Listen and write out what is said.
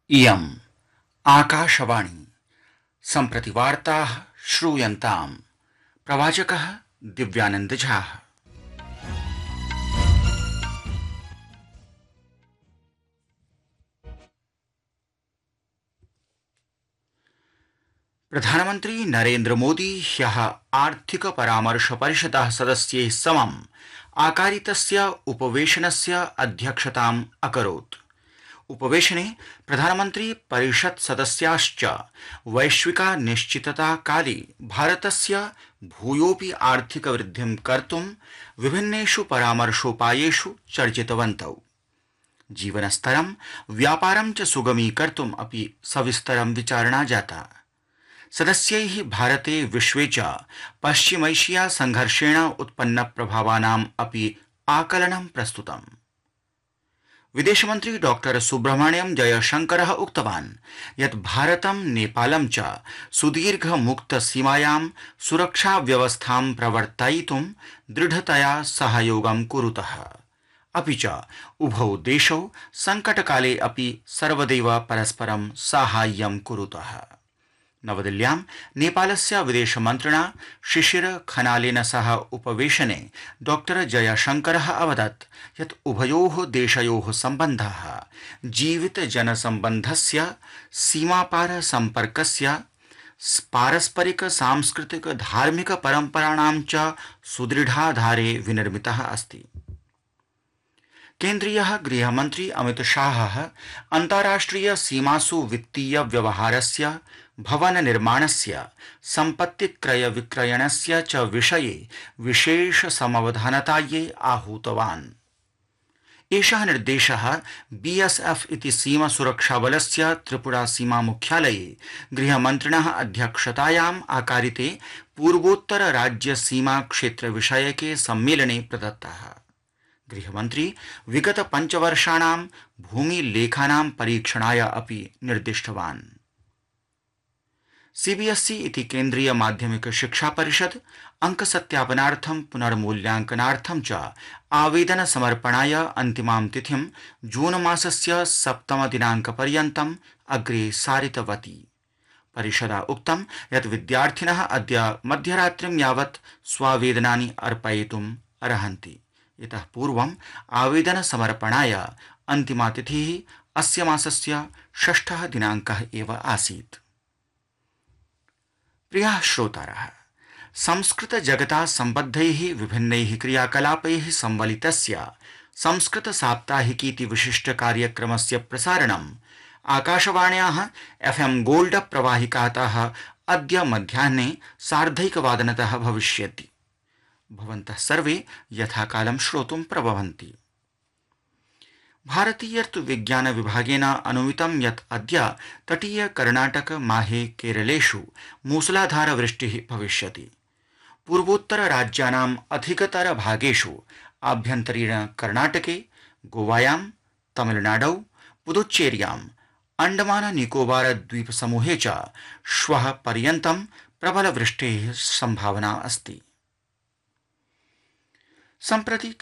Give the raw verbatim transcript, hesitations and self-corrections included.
इयम् आकाशवाणी सम्प्रति वार्ताः श्रूयन्ताम्। प्रवाचकः दिव्यानंद झा। प्रधानमन्त्री नरेन्द्र मोदी ह्यः आर्थिक परामर्श परिषदः सदस्यैः समम् आकारितस्य उपवेशनस्य अध्यक्षताम् अकरोत्। उपवेशने प्रधानमन्त्री परिषत् सदस्याश्च वैश्विका निश्चितता काले भारतस्य भूयोऽपि आर्थिक वृद्धिं कर्तुं विभिन्नेषु परामर्शोपायेषु चर्चितवन्तौ। जीवनस्तरं व्यापारं च सुगमीकर्तुम् अपि सविस्तरं विचारणा जाता। सदस्यैः भारते विश्वे च पश्चिमैशिया संघर्षेण उत्पन्न प्रभावानाम् अपि आकलनं प्रस्तुतम्। विदेशमन्त्री डॉक्टर सुब्रह्मण्यम जयशंकरः उक्तवान् यत् भारतं नेपालं च सुदीर्घ मुक्त सीमायां सुरक्षा व्यवस्थां प्रवर्तयितुं दृढतया सहयोगं कुरुतः। अपि च उभौ देशौ संकटकाले अपि सर्वदैव परस्परं साहाय्यं कुरुतः। नवदिल्ल्यां नेपालस्य विदेशमन्त्रिणा शिशिर खनालेन सह उपवेशने डॉक्टर जयशंकरः अवदत् यत् उभयोः देशयोः सम्बन्धाः जीवित जनसम्बन्धस्य सीमापार सम्पर्कस्य पारस्परिक सांस्कृतिक धार्मिक परम्पराणां च सुदृढाधारे विनिर्मितः अस्ति। केन्द्रीयः गृहमन्त्री अमित शाहः अन्ताराष्ट्रिय सीमासु वित्तीय व्यवहारस्य भवन निर्माणस्य सम्पत्ति क्रय विक्रयणस्य च विषये विशेष समवधानतायै आहूतवान्। एषः निर्देशः बीएसएफ इति सीमा सुरक्षाबलस्य त्रिपुरा सीमा मुख्यालये गृहमन्त्रिणः अध्यक्षतायाम् आकारिते पूर्वोत्तर राज्य सीमा क्षेत्र विषयके सम्मेलने प्रदत्तः। गृहमन्त्री विगत पञ्चवर्षाणां भूमिलेखानां परीक्षणाय अपि निर्दिष्टवान्। सीबीएसई इति केन्द्रीय माध्यमिक शिक्षा परिषद अंक सत्यापनार्थं पुनर्मूल्यांकनार्थं च आवेदन समर्पणाय अन्तिमां तिथिं जून मासस्य सप्तम दिनाङ्कपर्यन्तम् अग्रे सारितवती। परिषदा उक्तं यत् विद्यार्थिनः अद्य मध्यरात्रिं यावत् स्वावेदनानि अर्पयितुम् अर्हन्ति। इतः पूर्वम् आवेदन समर्पणाय अन्तिमा तिथिः अस्य मासस्य षष्ठः दिनाङ्कः एव आसीत्। प्रियाः श्रोतारः, संस्कृत जगता सम्बद्धैः विभिन्नैः क्रियाकलापैः संवलितस्य संस्कृत साप्ताहिकीति विशिष्ट कार्यक्रमस्य प्रसारणम् आकाशवाण्याः एफएम गोल्ड प्रवाहिकातः अद्य मध्याह्ने सार्धैकवादनतः भविष्यति। भवन्तः सर्वे यथाकालं श्रोतुं प्रभवन्ति। भारतीय ऋतुविज्ञान विभागेन अनुमितं यत् अद्य तटीय कर्णाटक माहे केरलेषु मूसलाधार वृष्टिः भविष्यति। पूर्वोत्तर राज्यानाम् अधिकतर भागेषु आभ्यन्तरीण कर्णाटके, गोवायां, तमिलनाडौ, पुदुच्चेर्याम्, अंडमान निकोबार द्वीप समूहे च श्वः पर्यन्तं प्रबल वृष्टेः सम्भावना अस्ति। सम्प्रति